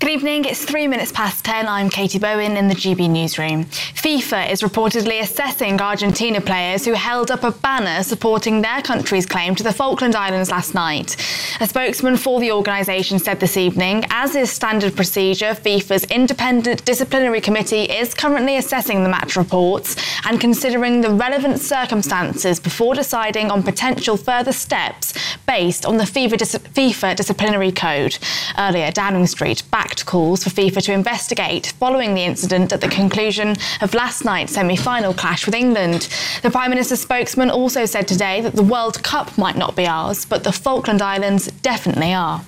Good evening, it's 3 minutes past 10. I'm Katie Bowen in the GB newsroom. FIFA is reportedly assessing Argentina players who held up a banner supporting their country's claim to the Falkland Islands last night. A spokesman for the organisation said this evening, as is standard procedure, FIFA's independent disciplinary committee is currently assessing the match reports and considering the relevant circumstances before deciding on potential further steps based on the FIFA disciplinary code. Earlier, Downing Street backed calls for FIFA to investigate following the incident at the conclusion of last night's semi-final clash with England. The Prime Minister's spokesman also said today that the World Cup might not be ours, but the Falkland Islands definitely are.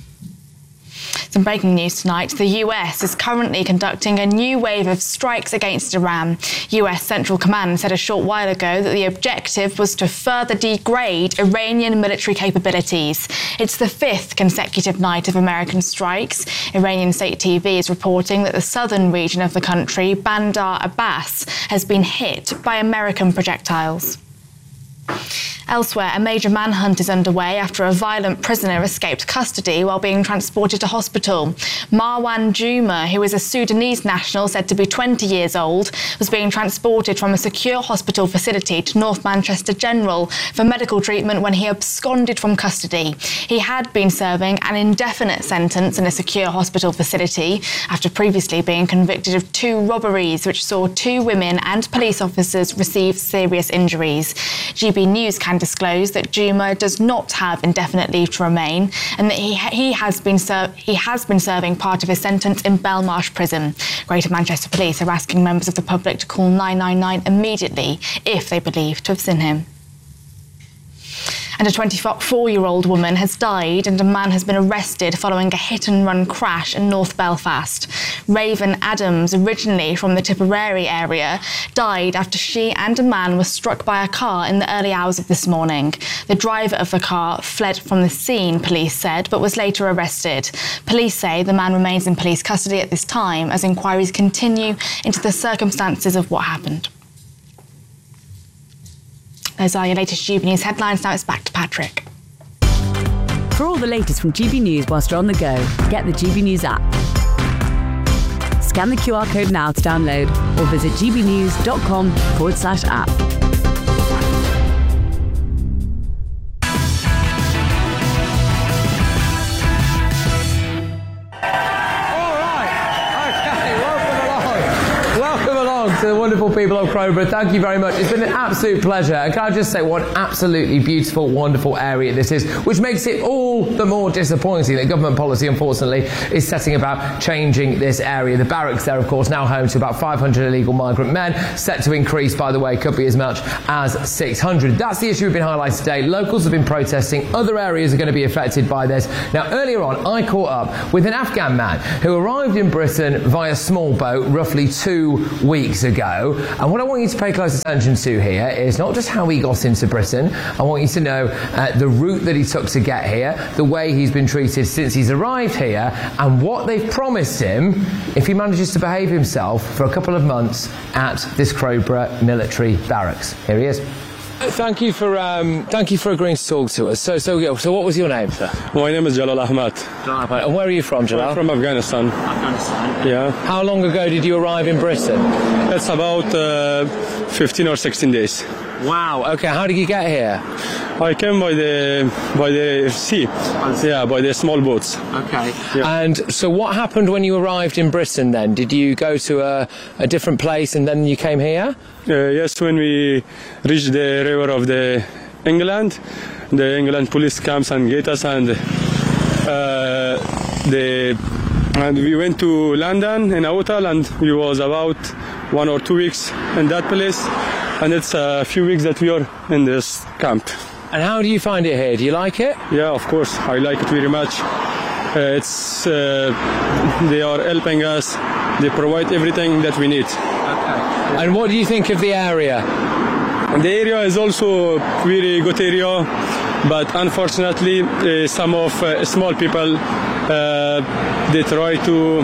Some breaking news tonight. The US is currently conducting a new wave of strikes against Iran. US Central Command said a short while ago that the objective was to further degrade Iranian military capabilities. It's the fifth consecutive night of American strikes. Iranian state TV is reporting that the southern region of the country, Bandar Abbas, has been hit by American projectiles. Elsewhere, a major manhunt is underway after a violent prisoner escaped custody while being transported to hospital. Marwan Juma, who is a Sudanese national said to be 20 years old, was being transported from a secure hospital facility to North Manchester General for medical treatment when he absconded from custody. He had been serving an indefinite sentence in a secure hospital facility after previously being convicted of 2 robberies which saw 2 women and police officers receive serious injuries. GB News can disclose that Juma does not have indefinite leave to remain and that he has been serving part of his sentence in Belmarsh Prison. Greater Manchester Police are asking members of the public to call 999 immediately if they believe to have seen him. And a 24-year-old woman has died and a man has been arrested following a hit-and-run crash in North Belfast. Raven Adams, originally from the Tipperary area, died after she and a man were struck by a car in the early hours of this morning. The driver of the car fled from the scene, police said, but was later arrested. Police say the man remains in police custody at this time as inquiries continue into the circumstances of what happened. Those are your latest GB News headlines. Now it's back to Patrick. For all the latest from GB News whilst you're on the go, get the GB News app. Scan the QR code now to download or visit gbnews.com/app. To the wonderful people of Crowborough, thank you very much. It's been an absolute pleasure. And can I just say what an absolutely beautiful, wonderful area this is, which makes it all the more disappointing that government policy, unfortunately, is setting about changing this area. The barracks there, of course, now home to about 500 illegal migrant men, set to increase, by the way, could be as much as 600. That's the issue we've been highlighting today. Locals have been protesting. Other areas are going to be affected by this. Now, earlier on, I caught up with an Afghan man who arrived in Britain via small boat roughly 2 weeks ago. And what I want you to pay close attention to here is not just how he got into Britain. I want you to know the route that he took to get here, the way he's been treated since he's arrived here, and what they've promised him if he manages to behave himself for a couple of months at this Crowborough military barracks. Here he is. Thank you for agreeing to talk to us. So what was your name, sir? My name is Jalal Ahmad. And where are you from, Jalal? I'm from Afghanistan. Yeah. How long ago did you arrive in Britain? It's about 15 or 16 days. Wow. Okay. How did you get here? I came by the sea. Yeah, by the small boats. Okay. Yeah. And so what happened when you arrived in Britain then? Did you go to a different place and then you came here? Yes, when we reached the river of the England police comes and get us and we went to London in a hotel and we was about 1 or 2 weeks in that place, and it's a few weeks that we are in this camp. And how do you find it here? Do you like it? Yeah, of course, I like it very much. They are helping us. They provide everything that we need. Okay. And what do you think of the area? The area is also a very good area, but unfortunately, some of small people they try to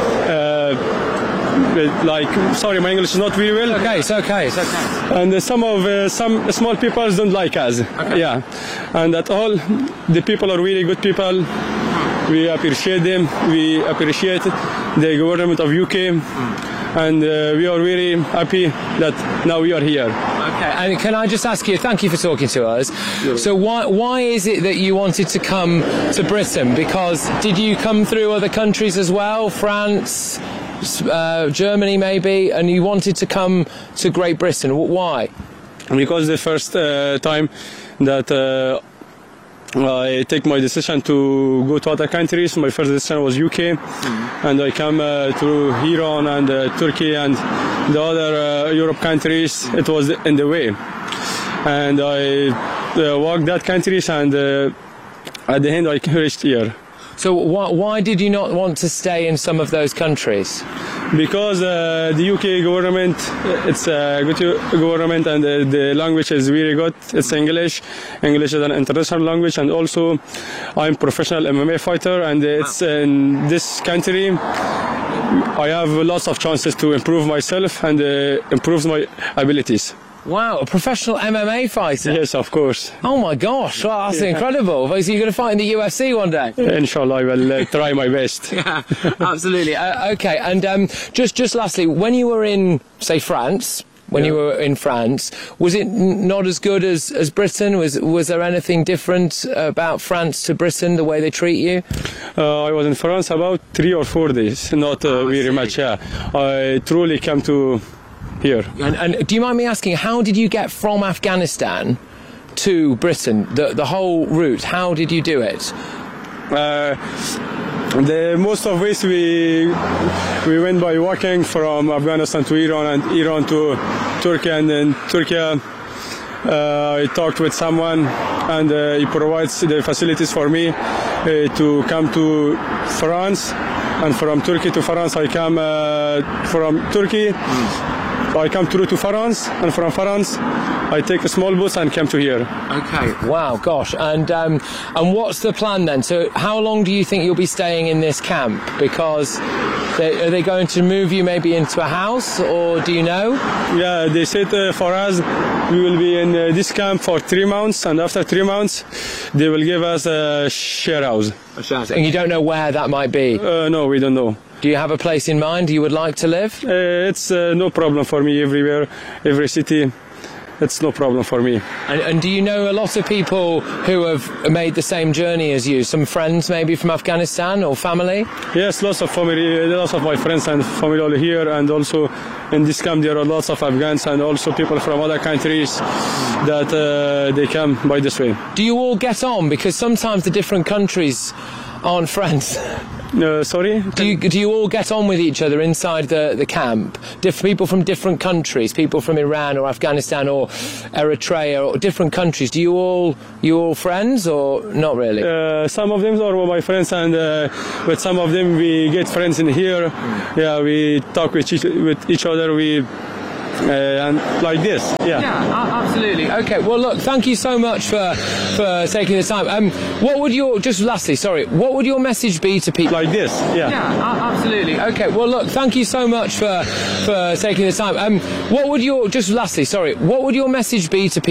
sorry, my English is not very well. Okay, it's okay. And some small people don't like us. Okay. Yeah, and at all, the people are really good people. we appreciate them. We appreciate the government of UK, and we are very happy that now we are here. Okay, and can I just ask you, thank you for talking to us. So why is it that you wanted to come to Britain? Because did you come through other countries as well, France, Germany maybe, and you wanted to come to Great Britain? Why? Because the first time that I take my decision to go to other countries, my first decision was UK, and I come to Iran and Turkey and the other Europe countries. It was in the way, and I walked that countries, and at the end I reached here. So why did you not want to stay in some of those countries? Because the UK government, it's a good government, and the language is very good. It's English. English is an international language, and also I'm a professional MMA fighter, and it's in this country I have lots of chances to improve myself and improve my abilities. Wow, a professional MMA fighter? Yes, of course. Oh my gosh, well, that's incredible. So you're going to fight in the UFC one day? Inshallah, I will try my best. Yeah, absolutely. Okay, and just lastly, when you were in, say, France, you were in France, was it not as good as Britain? Was there anything different about France to Britain, the way they treat you? I was in France about 3 or 4 days, not very much. Yeah, I truly came to here. And do you mind me asking, how did you get from Afghanistan to Britain, the whole route? How did you do it? The most of ways we went by walking from Afghanistan to Iran, and Iran to Turkey, and then Turkey I talked with someone, and he provides the facilities for me to come to France, and from Turkey to France I come from Turkey. I come through to France, and from France I take a small bus and come to here. Okay. Wow, gosh. And what's the plan then? So how long do you think you'll be staying in this camp? Because are they going to move you maybe into a house, or do you know? Yeah, they said for us we will be in this camp for 3 months, and after 3 months they will give us a share house. And you don't know where that might be? No, we don't know. Do you have a place in mind you would like to live? It's no problem for me everywhere, every city. It's no problem for me. And do you know a lot of people who have made the same journey as you? Some friends maybe from Afghanistan or family? Yes, lots of family, lots of my friends and family all here, and also in this camp there are lots of Afghans and also people from other countries that they come by this way. Do you all get on? Because sometimes the different countries aren't friends. Sorry? Do you all get on with each other inside the camp? People from different countries, people from Iran or Afghanistan or Eritrea or different countries. You all friends or not really? Some of them are my friends, and with some of them we get friends in here. Yeah, we talk with each other. And like this, yeah. Yeah, absolutely. Okay, well, look, thank you so much for taking the time. What would your what would your message be to people? Like this, yeah. Yeah, absolutely. Okay, well, look, thank you so much for taking the time. What would your what would your message be to people?